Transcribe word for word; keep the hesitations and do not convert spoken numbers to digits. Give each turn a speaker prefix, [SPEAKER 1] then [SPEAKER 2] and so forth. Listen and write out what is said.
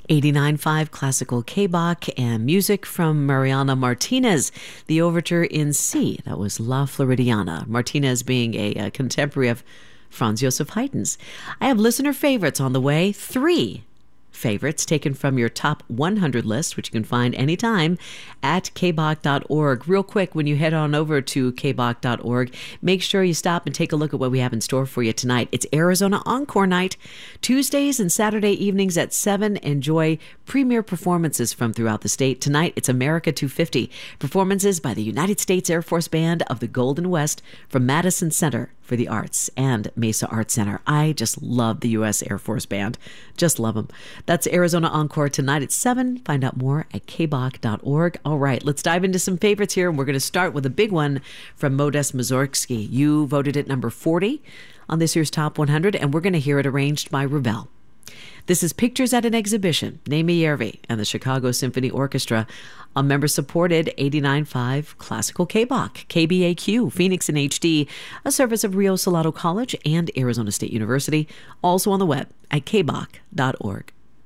[SPEAKER 1] eighty-nine point five Classical K-Bach and music from Mariana Martinez, the overture in C. That was La Floridiana. Martinez being a, a contemporary of Franz Joseph Haydn's. I have listener favorites on the way. Three favorites taken from your top one hundred list, which you can find anytime at k bach dot org. Real quick, when you head on over to k bach dot org, make sure you stop and take a look at what we have in store for you tonight. It's Arizona Encore Night, Tuesdays and Saturday evenings at seven. Enjoy premier performances from throughout the state. Tonight, it's America two fifty, performances by the United States Air Force Band of the Golden West from Madison Center for the Arts and Mesa Arts Center. I just love the U S Air Force Band. Just love them. That's Arizona Encore tonight at seven. Find out more at k bach dot org. All right, let's dive into some favorites here. And we're going to start with a big one from Modest Mussorgsky. You voted at number forty on this year's Top one hundred, and we're going to hear it arranged by Ravel. This is Pictures at an Exhibition, Naomi Järvi and the Chicago Symphony Orchestra, a member-supported eighty-nine point five Classical K-Bach, K B A Q, Phoenix in H D, a service of Rio Salado College and Arizona State University, also on the web at k bach dot org.